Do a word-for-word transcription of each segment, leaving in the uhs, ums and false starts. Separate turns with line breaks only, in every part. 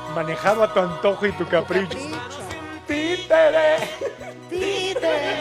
manejado a tu antojo y tu capricho.
Capricho.
¡Títere!
Títere.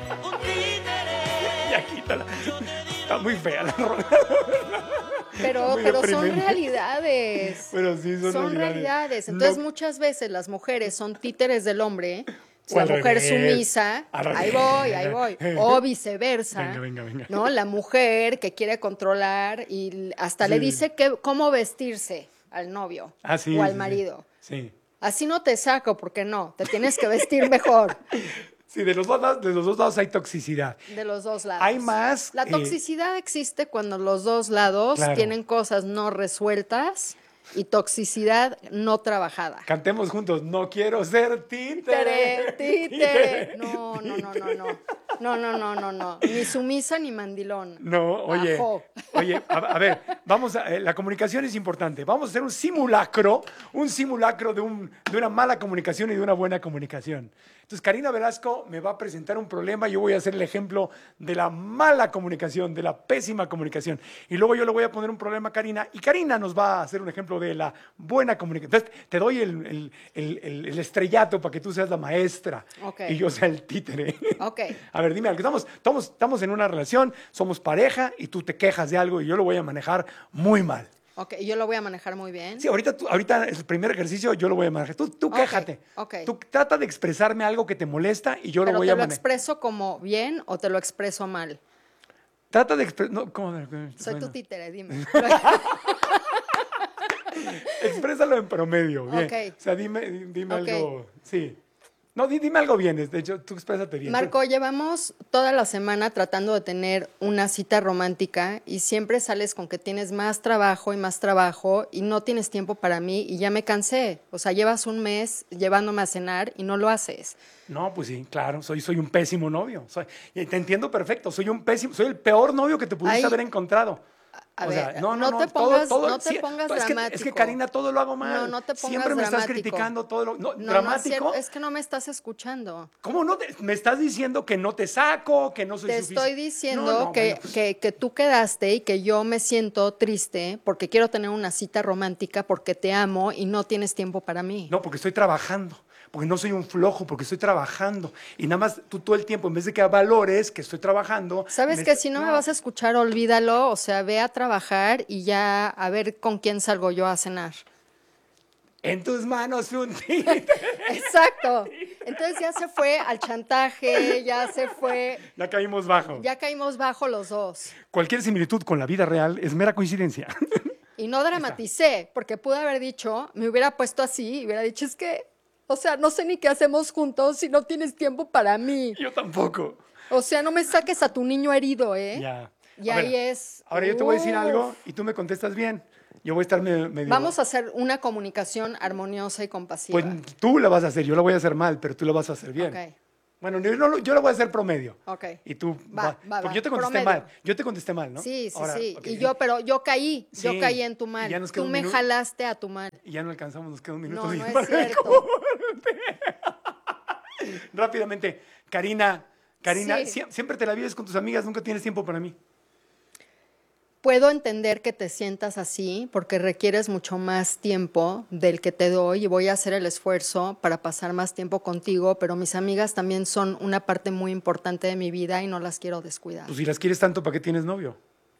Ya quítala. Está muy fea la rola.
Pero,
Muy
pero son
deprimente.
realidades.
Pero sí son,
Son
realidades.
realidades. Entonces,
No-
muchas veces las mujeres son títeres del hombre.
O
La
al
mujer
revés.
sumisa,
Al
ahí
revés.
voy, ahí voy. O viceversa.
Venga, venga, venga.
¿No? La mujer que quiere controlar y hasta le
Sí.
dice que, cómo vestirse al novio
Ah, sí,
o al
sí, sí.
marido.
Sí.
Así no te saco, porque no, te tienes que vestir mejor.
Sí, de los dos lados, de los dos lados hay toxicidad.
De los dos lados.
Hay más,
La
eh,
toxicidad existe cuando los dos lados
Claro.
tienen cosas no resueltas y toxicidad no trabajada.
Cantemos juntos. No quiero ser títere.
Títere, títere. No, no, no, no, no. No, no, no, no, no. Ni sumisa ni mandilón.
No, oye,
Ajo.
oye, a, a ver, vamos a, eh, la comunicación es importante. Vamos a hacer un simulacro, un simulacro de, un, de una mala comunicación y de una buena comunicación. Entonces, Karina Velasco me va a presentar un problema y yo voy a hacer el ejemplo de la mala comunicación, de la pésima comunicación. Y luego yo le voy a poner un problema a Karina y Karina nos va a hacer un ejemplo de la buena comunicación. Entonces, te doy el, el- el- el- el estrellato para que tú seas la maestra
Ok.
y yo sea el títere.
Ok.
A ver, dime algo. Estamos, estamos, estamos en una relación, somos pareja y tú te quejas de algo y yo lo voy a manejar muy mal.
Ok, yo lo voy a manejar muy bien.
Sí, ahorita, tú- ahorita el primer ejercicio yo lo voy a manejar. Tú, tú
Ok,
quéjate.
ok.
Tú trata de expresarme algo que te molesta y yo
¿Pero
lo voy
te
a
lo
manejar.
expreso como bien o te lo expreso mal?
Trata de expresar. No, ¿cómo?
Soy
Bueno,
tu títere, dime.
exprésalo en promedio. Bien.
Ok.
O sea, dime, dime
Ok.
algo. Sí. No, di- dime algo bien. De hecho, tú exprésate bien.
Marco, llevamos toda la semana tratando de tener una cita romántica y siempre sales con que tienes más trabajo y más trabajo y no tienes tiempo para mí y ya me cansé. O sea, llevas un mes llevándome a cenar y no lo haces.
No, pues sí, claro, soy, soy un pésimo novio. Soy, y te entiendo perfecto, soy un pésimo, soy el peor novio que te pudiste
Ay,
haber encontrado.
a
O sea,
ver,
no, no,
no
no,
te
todo-
pongas-
todo-
no te
sí,
pongas
es que, es que
dramático.
Karina, todo lo hago mal.
No, no te pongas
Siempre me estás
dramático.
criticando todo lo. No,
No, no es
dramático.
cierto, es que no me estás escuchando.
¿Cómo no? te- me estás diciendo que no te saco, que no soy
Te
suficiente.
estoy diciendo
No, no,
que,
bueno.
que, que tú quedaste y que yo me siento triste porque quiero tener una cita romántica porque te amo y no tienes tiempo para mí.
No, porque estoy trabajando. Porque no soy un flojo, porque estoy trabajando. Y nada más tú todo el tiempo, en vez de que valores que estoy trabajando.
¿Sabes
me
que
est-
si no, me vas a escuchar, olvídalo? O sea, ve a trabajar y ya a ver con quién salgo yo a cenar.
En tus manos un títere.
Exacto. Entonces ya se fue al chantaje, ya se fue,
Ya caímos bajo.
ya caímos bajo los dos.
Cualquier similitud con la vida real es mera coincidencia.
Y no dramaticé, porque pude haber dicho, me hubiera puesto así y hubiera dicho, es que, o sea, no sé ni qué hacemos juntos si no tienes tiempo para mí.
Yo tampoco.
O sea, no me saques a tu niño herido, ¿eh?
Ya.
Y
A
ahí
ver,
es.
Ahora yo te voy a decir
uf.
algo y tú me contestas bien. Yo voy a estar me- medio.
Vamos a hacer una comunicación armoniosa y compasiva.
Pues tú la vas a hacer, yo la voy a hacer mal, pero tú la vas a hacer bien.
Ok.
Bueno, yo, no lo- yo la voy a hacer promedio.
Ok.
Y tú.
Va,
va-
va,
porque
va,
yo te contesté
promedio.
mal. Yo te contesté mal, ¿no?
Sí, sí,
Ahora,
sí.
ok.
Y yo, pero yo caí, yo
Sí.
caí en tu
Y
mal.
ya nos queda
Tú
un
me
minuto.
jalaste a tu mal.
Y ya no alcanzamos, nos queda un minuto.
No,
y
no es
para el
cierto.
corte. Rápidamente, Karina, Karina,
Sí.
sie- siempre te la vives con tus amigas, nunca tienes tiempo para mí.
Puedo entender que te sientas así porque requieres mucho más tiempo del que te doy y voy a hacer el esfuerzo para pasar más tiempo contigo, pero mis amigas también son una parte muy importante de mi vida y no las quiero descuidar.
Pues si las quieres tanto, ¿para qué tienes novio?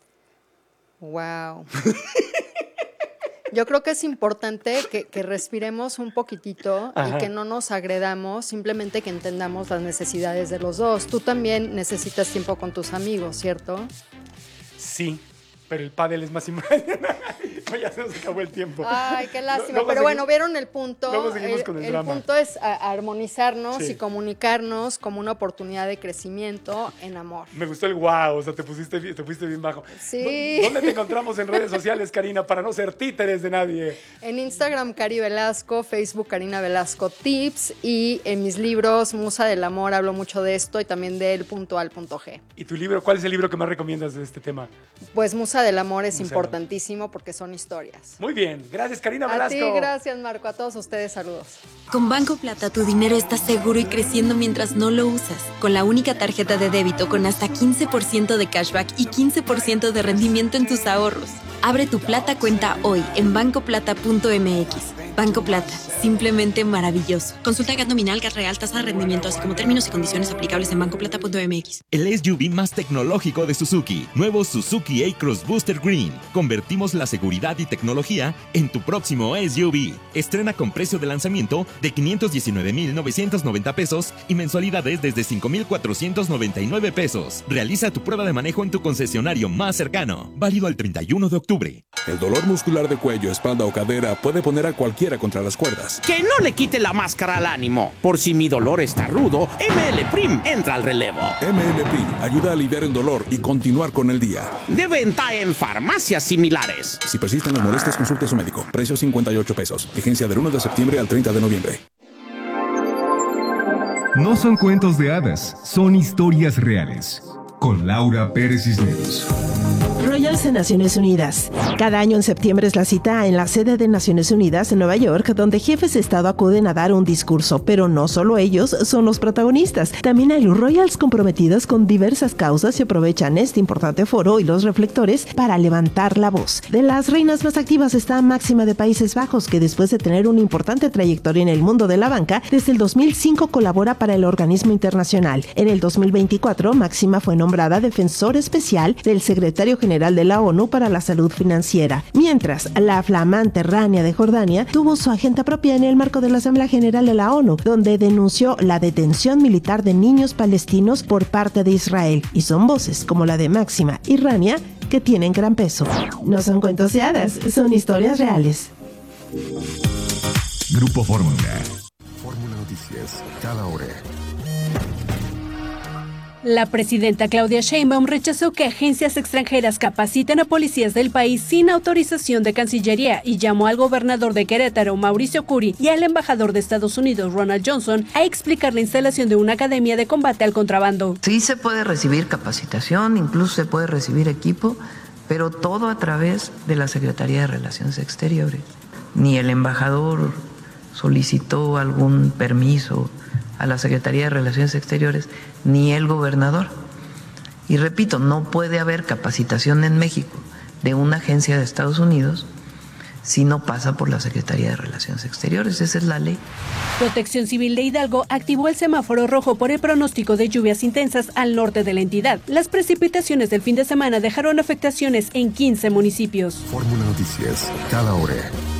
Wow. Yo creo que es importante que, que respiremos un poquitito
Ajá.
y que no nos agredamos, simplemente que entendamos las necesidades de los dos. Tú también necesitas tiempo con tus amigos, ¿cierto?
Sí, pero el pádel es más importante. Ya se nos acabó el tiempo.
Ay, qué lástima.
Luego
Pero
segui-
bueno, vieron el punto.
luego seguimos
el
con el
el
drama.
punto es a- armonizarnos
Sí.
y comunicarnos como una oportunidad de crecimiento en amor.
Me gustó el wow, o sea, te pusiste, bien- te fuiste bien bajo.
Sí.
¿Dó- ¿Dónde te encontramos en redes sociales, Karina, para no ser títeres de nadie?
En Instagram, Cari Velasco, Facebook, Karina Velasco Tips y en mis libros, Musa del Amor, hablo mucho de esto y también del punto al punto G.
¿Y tu libro? ¿Cuál es el libro que más recomiendas de este tema?
Pues Musa del Amor es
Musa del
importantísimo porque son historias.
Muy bien, gracias, Karina
A
Velasco.
ti, gracias Marco, a todos ustedes saludos.
Con Banco Plata tu dinero está seguro y creciendo mientras no lo usas. Con la única tarjeta de débito con hasta quince por ciento de cashback y quince por ciento de rendimiento en tus ahorros. Abre tu Plata cuenta hoy en banco plata punto m x. Banco Plata, simplemente maravilloso. Consulta G A T nominal, G A T real, tasa de rendimiento, así como términos y condiciones aplicables en banco plata punto m x.
El S U V más tecnológico de Suzuki. Nuevo Suzuki A-Cross Booster Green. Convertimos la seguridad y tecnología en tu próximo S U V. Estrena con precio de lanzamiento de quinientos diecinueve mil novecientos noventa pesos y mensualidades desde cinco mil cuatrocientos noventa y nueve pesos. Realiza tu prueba de manejo en tu concesionario más cercano. Válido al treinta y uno de octubre.
El dolor muscular de cuello, espalda o cadera puede poner a cualquiera contra las cuerdas.
Que no le quite la máscara al ánimo. Por si mi dolor está rudo, M L Prim entra al relevo.
M L Prim ayuda a aliviar el dolor y continuar con el día.
De venta en farmacias similares.
Si persisten las molestias, consulte a su médico. Precio cincuenta y ocho pesos. Vigencia del uno de septiembre al treinta de noviembre.
No son cuentos de hadas, son historias reales. Con Laura Pérez Cisneros.
Royals de Naciones Unidas. Cada año en septiembre es la cita en la sede de Naciones Unidas en Nueva York, donde jefes de Estado acuden a dar un discurso, pero no solo ellos son los protagonistas. También hay Royals comprometidos con diversas causas y aprovechan este importante foro y los reflectores para levantar la voz. De las reinas más activas está Máxima de Países Bajos, que después de tener una importante trayectoria en el mundo de la banca, desde el dos mil cinco colabora para el organismo internacional. En el dos mil veinticuatro, Máxima fue nombrada defensor especial del secretario general de la ONU para la salud financiera, mientras la flamante Rania de Jordania tuvo su agenda propia en el marco de la Asamblea General de la ONU, donde denunció la detención militar de niños palestinos por parte de Israel, y son voces como la de Máxima y Rania que tienen gran peso. No son cuentos de hadas, son historias reales.
Grupo Fórmula.
Fórmula Noticias, cada hora.
La presidenta Claudia Sheinbaum rechazó que agencias extranjeras capaciten a policías del país sin autorización de Cancillería y llamó al gobernador de Querétaro, Mauricio Curi, y al embajador de Estados Unidos, Ronald Johnson, a explicar la instalación de una academia de combate al contrabando.
Sí se puede recibir capacitación, incluso se puede recibir equipo, pero todo a través de la Secretaría de Relaciones Exteriores. Ni el embajador solicitó algún permiso a la Secretaría de Relaciones Exteriores, ni el gobernador. Y repito, no puede haber capacitación en México de una agencia de Estados Unidos si no pasa por la Secretaría de Relaciones Exteriores. Esa es la ley.
Protección Civil de Hidalgo activó el semáforo rojo por el pronóstico de lluvias intensas al norte de la entidad. Las precipitaciones del fin de semana dejaron afectaciones en quince municipios.
Fórmula Noticias, cada hora.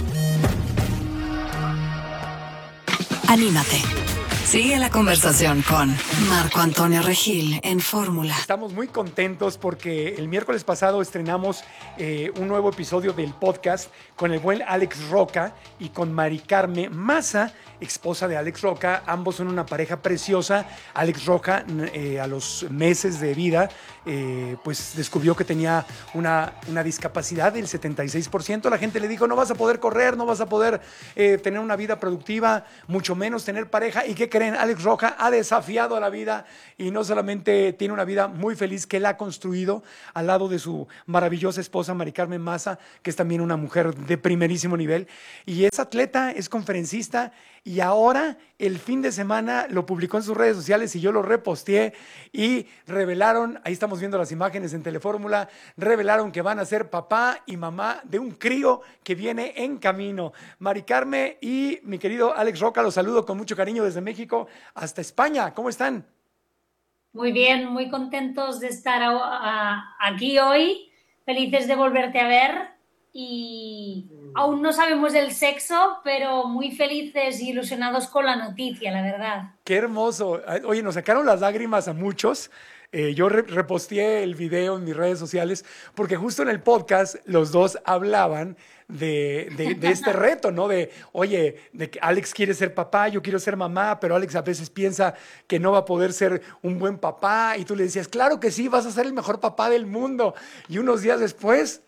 Anímate. Sigue la conversación con Marco Antonio Regil en Fórmula.
Estamos muy contentos porque el miércoles pasado estrenamos eh, un nuevo episodio del podcast con el buen Alex Roca y con Mari Carmen Maza, esposa de Alex Roca. Ambos son una pareja preciosa. Alex Roca, eh, a los meses de vida, eh, pues descubrió que tenía una, una discapacidad del setenta y seis por ciento. La gente le dijo, no vas a poder correr, no vas a poder eh, tener una vida productiva, mucho menos tener pareja. ¿Y qué creen? Alex Roca ha desafiado a la vida y no solamente tiene una vida muy feliz que él ha construido al lado de su maravillosa esposa Mari Carmen Maza, que es también una mujer de primerísimo nivel, y es atleta, es conferencista, y ahora el fin de semana lo publicó en sus redes sociales y yo lo reposteé y revelaron, ahí estamos viendo las imágenes en Telefórmula, revelaron que van a ser papá y mamá de un crío que viene en camino. Mari Carmen y mi querido Alex Roca, los saludo con mucho cariño desde México hasta España. ¿Cómo están?
Muy bien, muy contentos de estar a, a, aquí hoy, felices de volverte a ver. Y aún no sabemos el sexo, pero muy felices y ilusionados con la noticia, la verdad.
Qué hermoso. Oye, nos sacaron las lágrimas a muchos. Eh, yo re reposteé el video en mis redes sociales porque justo en el podcast los dos hablaban de, de, de este reto, ¿no? De, oye, de que Alex quiere ser papá, yo quiero ser mamá, pero Alex a veces piensa que no va a poder ser un buen papá. Y tú le decías, claro que sí, vas a ser el mejor papá del mundo. Y unos días después...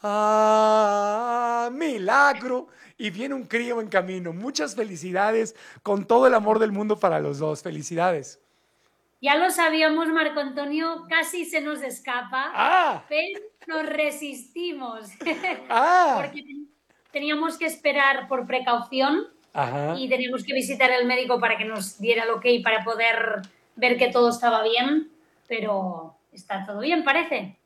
¡ah, milagro! Y viene un crío en camino. Muchas felicidades, con todo el amor del mundo para los dos. Felicidades.
Ya lo sabíamos, Marco Antonio, casi se nos escapa,
¡ah!
Pero nos resistimos.
¡ah!
Porque teníamos que esperar por precaución. Ajá. Y teníamos que visitar al médico para que nos diera el ok para poder ver que todo estaba bien, pero está todo bien, parece.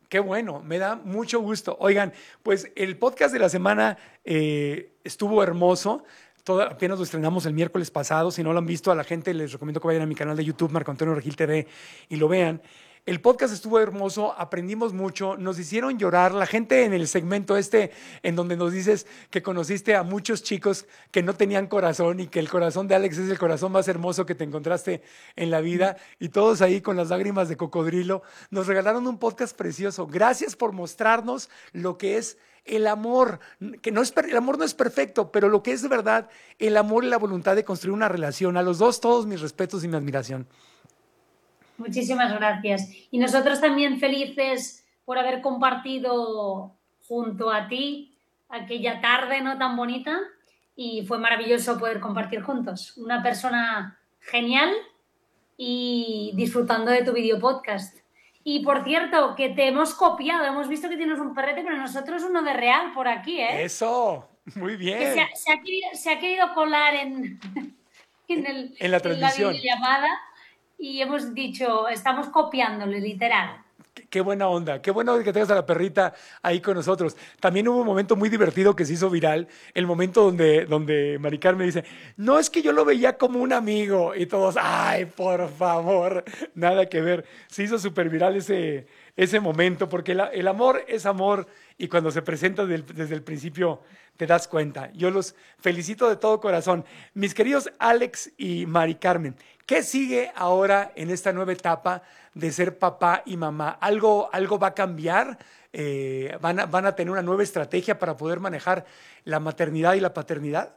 Qué bueno, me da mucho gusto. Oigan, pues el podcast de la semana eh, estuvo hermoso. Todo, apenas lo estrenamos el miércoles pasado. Si no lo han visto, a la gente les recomiendo que vayan a mi canal de YouTube, Marco Antonio Regil T V, y lo vean. El podcast estuvo hermoso, aprendimos mucho, nos hicieron llorar. La gente en el segmento este, en donde nos dices que conociste a muchos chicos que no tenían corazón y que el corazón de Alex es el corazón más hermoso que te encontraste en la vida, y todos ahí con las lágrimas de cocodrilo, nos regalaron un podcast precioso. Gracias por mostrarnos lo que es el amor, que no es, el amor no es perfecto, pero lo que es de verdad, el amor y la voluntad de construir una relación. A los dos, todos mis respetos y mi admiración.
Muchísimas gracias. Y nosotros también felices por haber compartido junto a ti aquella tarde no tan bonita, y fue maravilloso poder compartir juntos. Una persona genial y disfrutando de tu video podcast. Y por cierto, que te hemos copiado, hemos visto que tienes un perrete, pero nosotros uno de real por aquí, ¿eh?
Eso, muy bien.
Que se, ha, se, ha querido, se ha querido colar en, en, el,
en la transmisión.
En la videollamada. Y hemos dicho, estamos copiándole, literal.
Qué, qué buena onda, qué bueno que tengas a la perrita ahí con nosotros. También hubo un momento muy divertido que se hizo viral, el momento donde, donde Mari Carmen dice, no, es que yo lo veía como un amigo, y todos, ay, por favor, nada que ver. Se hizo súper viral ese, ese momento, porque la, el amor es amor, y cuando se presenta del, desde el principio te das cuenta. Yo los felicito de todo corazón. Mis queridos Alex y Mari Carmen, ¿qué sigue ahora en esta nueva etapa de ser papá y mamá? ¿Algo, algo va a cambiar? Eh, ¿van a, ¿Van a tener una nueva estrategia para poder manejar la maternidad y la paternidad?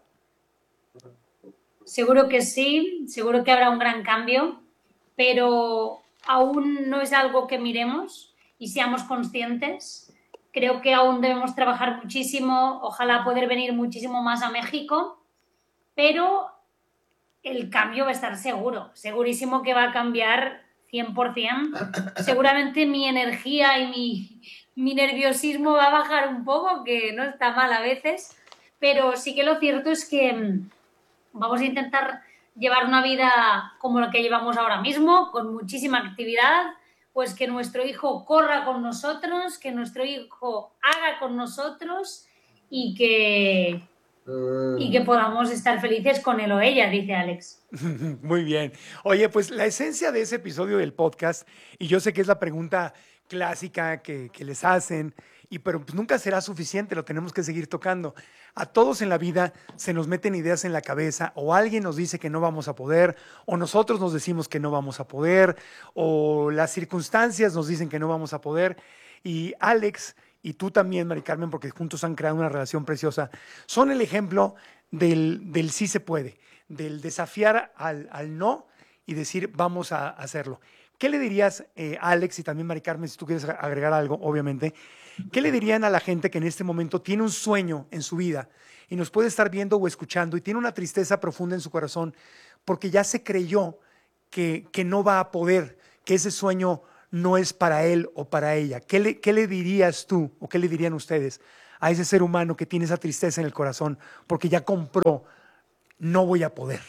Seguro que sí, seguro que habrá un gran cambio, pero aún no es algo que miremos y seamos conscientes. Creo que aún debemos trabajar muchísimo, ojalá poder venir muchísimo más a México, pero el cambio va a estar seguro, segurísimo que va a cambiar cien por ciento. Seguramente mi energía y mi, mi nerviosismo va a bajar un poco, que no está mal a veces, pero sí que lo cierto es que vamos a intentar llevar una vida como la que llevamos ahora mismo, con muchísima actividad, pues que nuestro hijo corra con nosotros, que nuestro hijo haga con nosotros y que, y que podamos estar felices con él o ella, dice Alex.
Muy bien. Oye, pues la esencia de ese episodio del podcast, y yo sé que es la pregunta clásica que, que les hacen, y pero pues nunca será suficiente, lo tenemos que seguir tocando. A todos en la vida se nos meten ideas en la cabeza, o alguien nos dice que no vamos a poder, o nosotros nos decimos que no vamos a poder, o las circunstancias nos dicen que no vamos a poder. Y Alex y tú también, Mari Carmen, porque juntos han creado una relación preciosa, son el ejemplo del, del sí se puede, del desafiar al, al no y decir vamos a hacerlo. ¿Qué le dirías, eh, Alex, y también Mari Carmen, si tú quieres agregar algo, obviamente, qué le dirían a la gente que en este momento tiene un sueño en su vida y nos puede estar viendo o escuchando y tiene una tristeza profunda en su corazón porque ya se creyó que, que no va a poder, que ese sueño no es para él o para ella? ¿Qué le, qué le dirías tú o qué le dirían ustedes a ese ser humano que tiene esa tristeza en el corazón porque ya compró, no voy a poder?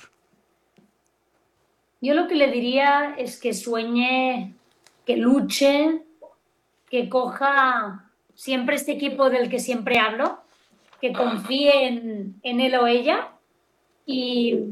Yo lo que le diría es que sueñe, que luche, que coja siempre este equipo del que siempre hablo, que confíe en, en él o ella y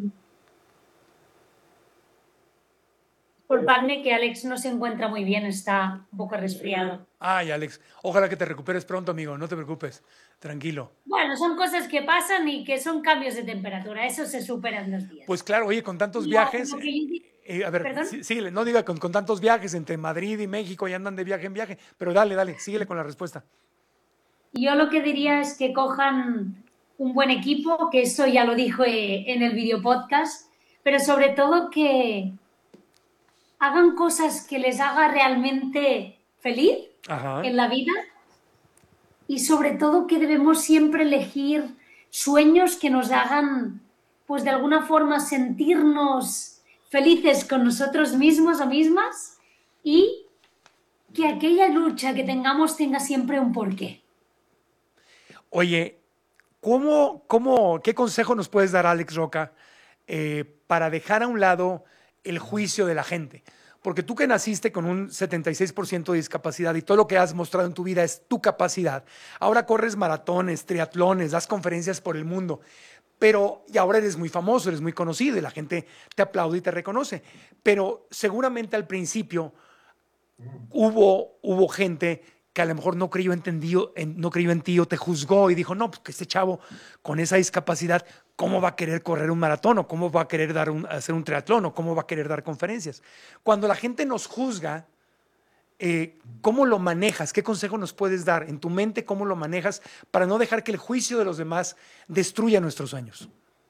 disculpadme que Alex no se encuentra muy bien, está un poco resfriado.
Ay, Alex, ojalá que te recuperes pronto, amigo, no te preocupes, tranquilo.
Bueno, son cosas que pasan y que son cambios de temperatura, eso se supera en dos días.
Pues claro, oye, con tantos
No,
viajes,
lo que yo-
eh, a ver,
¿Perdón?
sí- síguele, no diga con, con tantos viajes entre Madrid y México y andan de viaje en viaje, pero dale, dale, síguele con la respuesta.
Yo lo que diría es que cojan un buen equipo, que eso ya lo dijo eh, en el video podcast, pero sobre todo que hagan cosas que les haga realmente feliz
Ajá.
en la vida y sobre todo que debemos siempre elegir sueños que nos hagan, pues de alguna forma, sentirnos felices con nosotros mismos o mismas y que aquella lucha que tengamos tenga siempre un porqué.
Oye, ¿cómo, cómo, qué consejo nos puedes dar, Alex Roca, eh, para dejar a un lado el juicio de la gente? Porque tú que naciste con un setenta y seis por ciento de discapacidad y todo lo que has mostrado en tu vida es tu capacidad. Ahora corres maratones, triatlones, das conferencias por el mundo. Pero, y ahora eres muy famoso, eres muy conocido y la gente te aplaude y te reconoce. Pero seguramente al principio hubo, hubo gente que a lo mejor no creyó, entendido, en, no creyó en ti o te juzgó y dijo, no, pues que este chavo con esa discapacidad, ¿cómo va a querer correr un maratón? ¿O cómo va a querer dar un, hacer un triatlón? ¿O cómo va a querer dar conferencias? Cuando la gente nos juzga, eh, ¿cómo lo manejas? ¿Qué consejo nos puedes dar? En tu mente, ¿cómo lo manejas para no dejar que el juicio de los demás destruya nuestros sueños?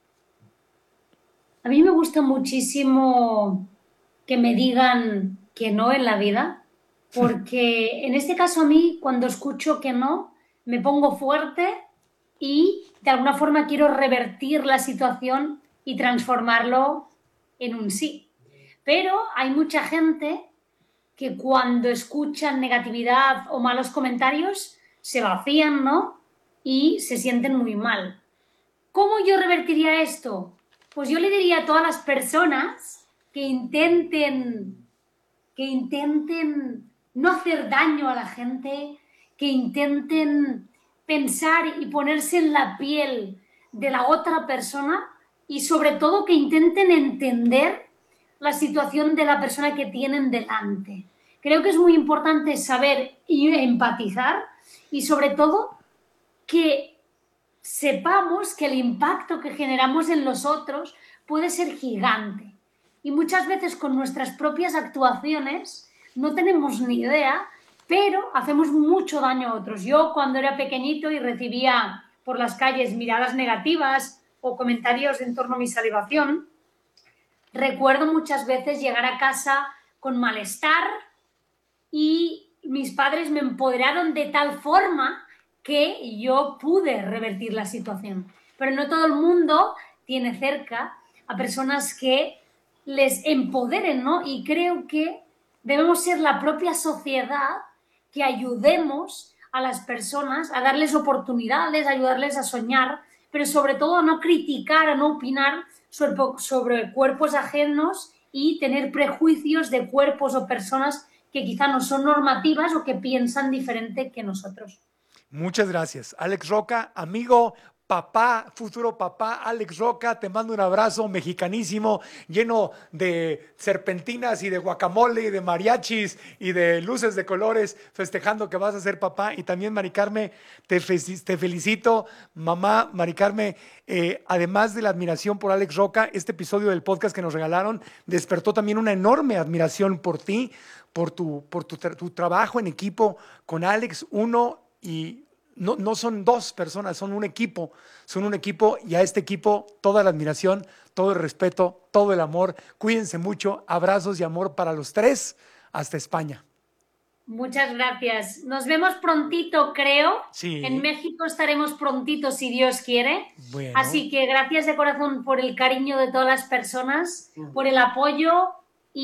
A mí me gusta muchísimo que me digan que no en la vida. Porque en este caso a mí, cuando escucho que no, me pongo fuerte y de alguna forma quiero revertir la situación y transformarlo en un sí. Pero hay mucha gente que cuando escuchan negatividad o malos comentarios se vacían, ¿no? Y se sienten muy mal. ¿Cómo yo revertiría esto? Pues yo le diría a todas las personas que intenten, que intenten no hacer daño a la gente, que intenten pensar y ponerse en la piel de la otra persona y sobre todo que intenten entender la situación de la persona que tienen delante. Creo que es muy importante saber y empatizar y sobre todo que sepamos que el impacto que generamos en los otros puede ser gigante. Y muchas veces con nuestras propias actuaciones no tenemos ni idea, pero hacemos mucho daño a otros. Yo cuando era pequeñito y recibía por las calles miradas negativas o comentarios en torno a mi salvación, recuerdo muchas veces llegar a casa con malestar y mis padres me empoderaron de tal forma que yo pude revertir la situación. Pero no todo el mundo tiene cerca a personas que les empoderen, ¿no? Y creo que debemos ser la propia sociedad que ayudemos a las personas a darles oportunidades, a ayudarles a soñar, pero sobre todo a no criticar, a no opinar sobre, sobre cuerpos ajenos y tener prejuicios de cuerpos o personas que quizá no son normativas o que piensan diferente que nosotros.
Muchas gracias. Alex Roca, amigo, papá, futuro papá, Alex Roca, te mando un abrazo mexicanísimo, lleno de serpentinas y de guacamole y de mariachis y de luces de colores, festejando que vas a ser papá. Y también, Mari Carmen, te, fe- te felicito, mamá, Mari Carmen, eh, además de la admiración por Alex Roca, este episodio del podcast que nos regalaron despertó también una enorme admiración por ti, por tu, por tu, tra- tu trabajo en equipo con Alex, uno y... No, no son dos personas, son un equipo, son un equipo y a este equipo toda la admiración, todo el respeto, todo el amor. Cuídense mucho, abrazos y amor para los tres, hasta España.
Muchas gracias. Nos vemos prontito, creo.
Sí.
En México estaremos prontito, si Dios quiere.
Bueno.
Así que gracias de corazón por el cariño de todas las personas, por el apoyo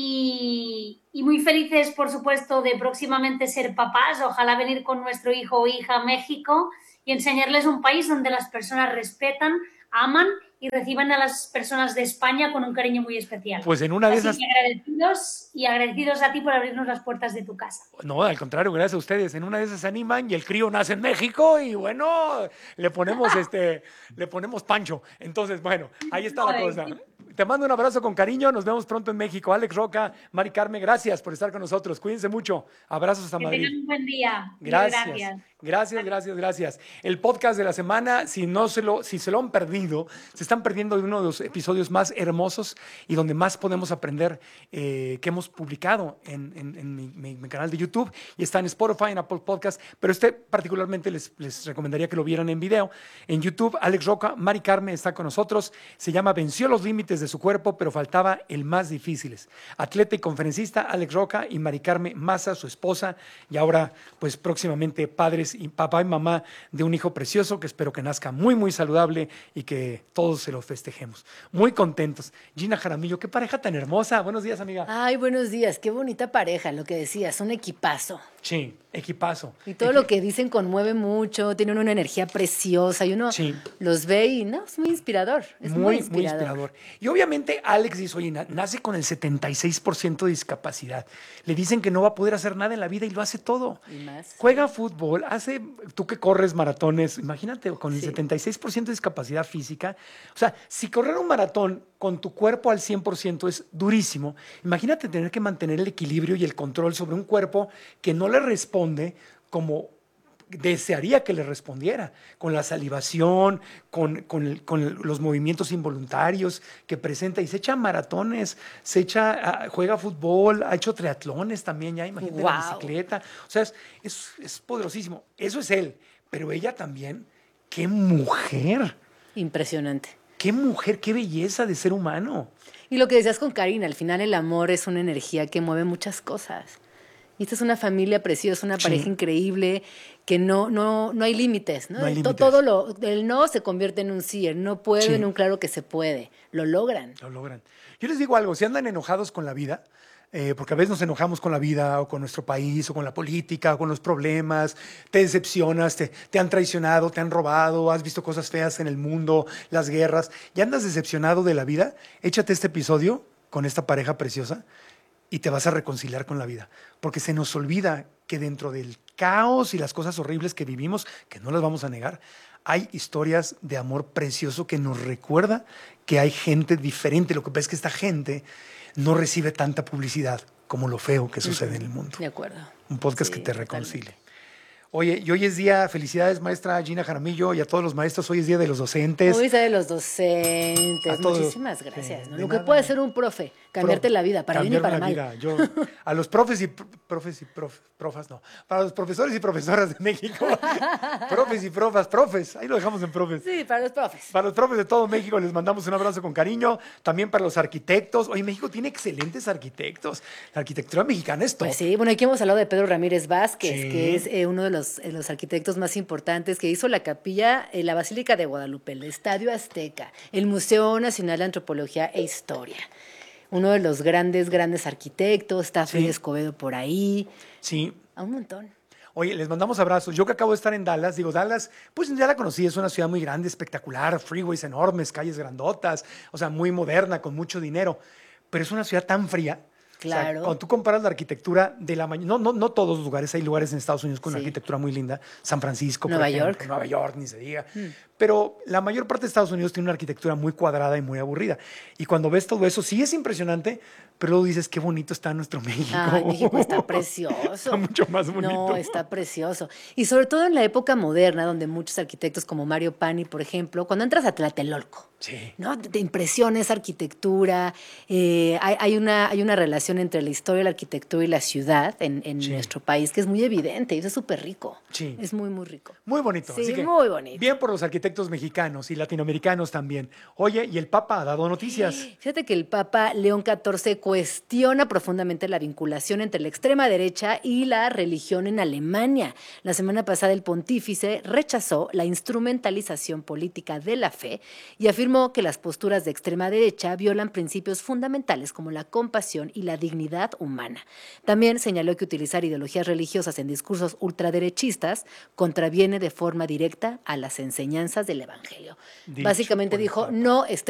y, y muy felices, por supuesto, de próximamente ser papás. Ojalá venir con nuestro hijo o hija a México y enseñarles un país donde las personas respetan, aman y reciban a las personas de España con un cariño muy especial.
Pues en una de
Así
esas...
que agradecidos y agradecidos a ti por abrirnos las puertas de tu casa.
No, al contrario, gracias a ustedes. En una de esas se animan y el crío nace en México y bueno, le ponemos este, le ponemos Pancho. Entonces, bueno, ahí está la cosa. Te mando un abrazo con cariño. Nos vemos pronto en México. Alex Roca, Mari Carmen, gracias por estar con nosotros. Cuídense mucho. Abrazos hasta
Que
Madrid.
tengan un buen día.
Gracias.
Gracias.
Gracias, gracias, gracias. El podcast de la semana, si no se lo, si se lo han perdido, se están perdiendo de uno de los episodios más hermosos y donde más podemos aprender eh, que hemos publicado en, en, en mi, mi, mi canal de YouTube y está en Spotify, en Apple Podcast, pero este particularmente les, les recomendaría que lo vieran en video. En YouTube, Alex Roca, Mari Carmen está con nosotros. Se llama Venció los límites de su cuerpo, pero faltaba el más difíciles. Atleta y conferencista, Alex Roca y Mari Carmen Maza, su esposa, y ahora pues próximamente padres y papá y mamá de un hijo precioso que espero que nazca muy, muy saludable y que todos se lo festejemos. Muy contentos. Gina Jaramillo, qué pareja tan hermosa. Buenos días, amiga.
Ay, buenos días. Qué bonita pareja, lo que decías, un equipazo.
Sí, equipazo.
Y todo
Equi-
lo que dicen conmueve mucho, tienen una energía preciosa y uno
Sí.
los ve y no, es muy inspirador. Es muy,
muy,
inspirador.
muy inspirador. Y obviamente Alex dice, oye, na- nace con el setenta y seis por ciento de discapacidad. Le dicen que no va a poder hacer nada en la vida y lo hace todo.
Y más.
Juega fútbol, hace, tú que corres maratones, imagínate, con el
Sí.
setenta y seis por ciento de discapacidad física. O sea, si correr un maratón con tu cuerpo al cien por ciento es durísimo, imagínate tener que mantener el equilibrio y el control sobre un cuerpo que no le responde como desearía que le respondiera, con la salivación, con, con el- con los movimientos involuntarios que presenta, y se echa maratones, se echa, ah, juega fútbol, ha hecho triatlones también, ya imagínate, la
Guau.
bicicleta, o sea, es, es, es poderosísimo. Eso es él, pero ella también, qué mujer,
Impresionante.
qué mujer, qué belleza de ser humano.
Y lo que decías con Karina, al final el amor es una energía que mueve muchas cosas. Y esta es una familia preciosa, una
Sí.
pareja increíble, que no, no, no hay límites, ¿no?
No hay
To-
límites.
Todo lo, el no se convierte en un sí, el no puedo
Sí.
en un claro que se puede. Lo logran.
Lo logran. Yo les digo algo, si andan enojados con la vida, eh, porque a veces nos enojamos con la vida o con nuestro país o con la política o con los problemas, te decepcionas, te, te han traicionado, te han robado, has visto cosas feas en el mundo, las guerras, y andas decepcionado de la vida, échate este episodio con esta pareja preciosa y te vas a reconciliar con la vida, porque se nos olvida que dentro del caos y las cosas horribles que vivimos, que no las vamos a negar, hay historias de amor precioso que nos recuerda que hay gente diferente. Lo que pasa es que esta gente no recibe tanta publicidad como lo feo que sucede en el mundo.
De acuerdo.
Un podcast
Sí,
que te
totalmente.
reconcilie. Oye, y hoy es día, felicidades maestra Gina Jaramillo y a todos los maestros, hoy es día de los docentes.
Hoy de los docentes.
A todos.
Muchísimas gracias.
Sí,
¿no?
de
Lo que
nada.
puede hacer un profe, cambiarte
Pro-
la vida, para bien y para
cambiarme
mal.
la vida. Yo, a los profes y pr- profes y prof- profas, no, para los profesores y profesoras de México, profes y profas, profes, ahí lo dejamos en profes.
Sí, para los profes.
Para los profes de todo México les mandamos un abrazo con cariño. También para los arquitectos. Oye, México tiene excelentes arquitectos. La arquitectura mexicana es top.
Pues sí, bueno, aquí hemos hablado de Pedro Ramírez Vázquez,
Sí.
que es eh, uno de los, eh, los arquitectos más importantes, que hizo la capilla, eh, la Basílica de Guadalupe, el Estadio Azteca, el Museo Nacional de Antropología e Historia. Uno de los grandes, grandes arquitectos, está Freddy
Sí.
Escobedo por ahí,
Sí.
a un montón.
Oye, les mandamos abrazos. Yo que acabo de estar en Dallas, digo, Dallas, pues ya la conocí, es una ciudad muy grande, espectacular, freeways enormes, calles grandotas, o sea, muy moderna, con mucho dinero, pero es una ciudad tan fría. O sea,
Claro.
cuando tú comparas la arquitectura de la mañana, no, no, no todos los lugares, hay lugares en Estados Unidos con una
Sí.
arquitectura muy linda, San Francisco, por
Nueva
ejemplo,
York.
Nueva York, ni se diga.
Mm.
Pero la mayor parte de Estados Unidos tiene una arquitectura muy cuadrada y muy aburrida. Y cuando ves todo eso, sí es impresionante, pero luego dices, qué bonito está nuestro México.
Ay, México está precioso.
Está mucho más bonito.
No, está precioso. Y sobre todo en la época moderna, donde muchos arquitectos como Mario Pani, por ejemplo, cuando entras a Tlatelolco,
Sí.
¿no? Te, te impresiona esa arquitectura. eh, hay, hay una, hay una relación entre la historia, la arquitectura y la ciudad en, en
Sí.
nuestro país que es muy evidente y eso es súper rico.
Sí.
Es muy, muy rico.
Muy bonito.
Sí,
así que
muy bonito.
Bien por los arquitectos mexicanos y latinoamericanos también. Oye, y el Papa ha dado noticias.
Fíjate que el Papa León catorce cuestiona profundamente la vinculación entre la extrema derecha y la religión en Alemania. La semana pasada el pontífice rechazó la instrumentalización política de la fe y afirmó que las posturas de extrema derecha violan principios fundamentales como la compasión y la dignidad humana. También señaló que utilizar ideologías religiosas en discursos ultraderechistas contraviene de forma directa a las enseñanzas del Evangelio.
Dicho
Básicamente
por el
dijo,
Papa.
no esté